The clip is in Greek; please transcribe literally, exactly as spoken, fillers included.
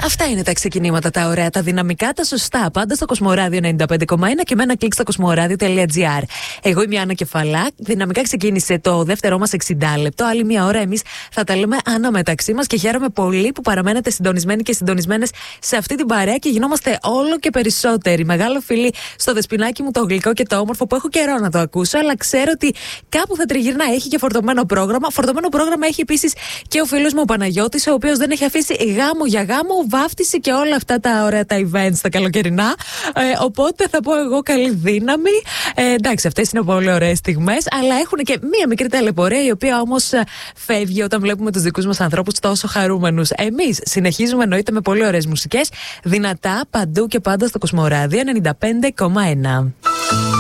Αυτά είναι τα ξεκινήματα, τα ωραία, τα δυναμικά, τα σωστά. Πάντα στο Κοσμοράδιο ενενήντα πέντε κόμμα ένα και με ένα κλικ στο κοσμοράδιο τελεία τζι άρ. Εγώ είμαι η Άννα Κεφαλά. Δυναμικά ξεκίνησε το δεύτερό μας εξήντα λεπτό. Άλλη μια ώρα εμείς θα τα λέμε αναμεταξύ μας και χαίρομαι πολύ που παραμένετε συντονισμένοι και συντονισμένες σε αυτή την παρέα και γινόμαστε όλο και περισσότεροι. Μεγάλο φιλί στο δεσποινάκι μου το γλυκό και το όμορφο που έχω καιρό να το ακούσω, αλλά ξέρω ότι κάπου θα τριγυρνά. Έχει και φορτωμένο πρόγραμμα. Φορτωμένο πρόγραμμα έχει επίσης και ο φίλος μου ο Παναγιώτης, ο οποίος δεν έχει αφήσει γάμο για γάμο, βάφτιση και όλα αυτά τα ωραία τα events τα καλοκαιρινά. Ε, οπότε θα πω εγώ καλή δύναμη. Ε, εντάξει, αυτές είναι πολύ ωραίες στιγμές, αλλά έχουν και μία μικρή ταλαιπωρία, η οποία όμως φεύγει όταν βλέπουμε τους δικούς μας ανθρώπους τόσο χαρούμενους. Εμείς συνεχίζουμε εννοείται με πολύ ωραίες μουσικές, δυνατά παντού και πάντα στο Κοσμοράδιο ενενήντα πέντε κόμμα ένα.